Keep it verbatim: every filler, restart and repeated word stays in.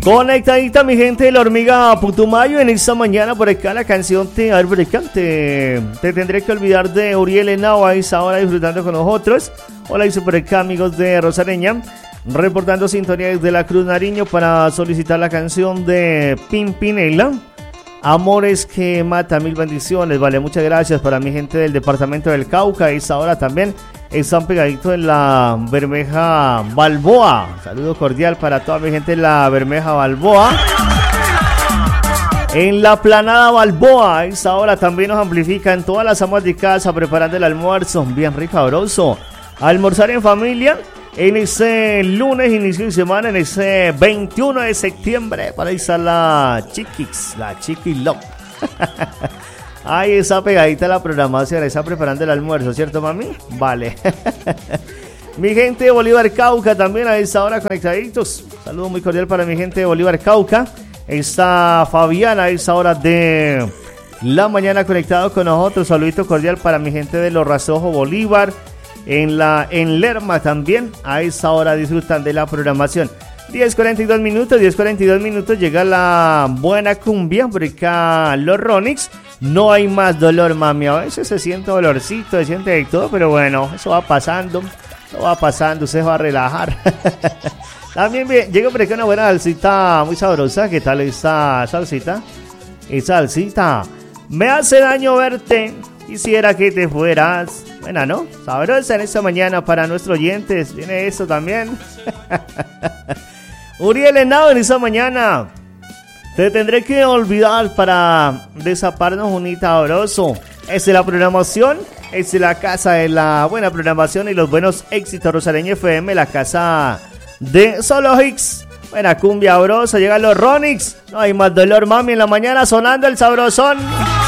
Conectadita mi gente de la hormiga Putumayo en esta mañana por acá la canción te, a ver, por acá, te, te tendré que olvidar de Uriel Henao a esa hora disfrutando con nosotros. Hola, dice por acá amigos de Rosareña, reportando sintonía desde la Cruz Nariño para solicitar la canción de Pimpinela, Amores que mata, mil bendiciones, vale, muchas gracias para mi gente del departamento del Cauca, a esa hora también están pegaditos en la Bermeja Balboa. Saludo cordial para toda mi gente en la Bermeja Balboa. En la Planada Balboa, a esa hora también nos amplifican todas las amas de casa preparando el almuerzo, bien rico, sabroso. Almorzar en familia en ese lunes, inicio de semana, en ese veintiuno de septiembre, para irse a la Chiquis, la Chiqui Love. Ahí está pegadita la programación, está preparando el almuerzo, ¿cierto, mami? Vale. Mi gente de Bolívar Cauca también a esta hora conectaditos. Saludo muy cordial para mi gente de Bolívar Cauca. Está Fabiana a esta hora de la mañana conectado con nosotros. Saludito cordial para mi gente de Los Razojos Bolívar. En la en Lerma también a esta hora disfrutan de la programación. diez cuarenta y dos minutos, diez cuarenta y dos minutos, llega la buena cumbia por acá, los Ronix. No hay más dolor, mami, a veces se siente dolorcito, se siente de todo, pero bueno, eso va pasando, eso va pasando, usted va a relajar. También bien, llega por acá una buena salsita muy sabrosa. ¿Qué tal esta salsita? Esa salsita, me hace daño verte, quisiera que te fueras. Buena, ¿no? Sabrosa en esta mañana para nuestros oyentes. Viene eso también. Uriel Henao en esta mañana. Te tendré que olvidar para desaparnos un sabroso. Es la programación. Es la casa de la buena programación y los buenos éxitos Rosareña F M. La casa de Solo Hicks. Buena cumbia sabrosa. Llegan los Ronix. No hay más dolor, mami, en la mañana sonando el sabrosón.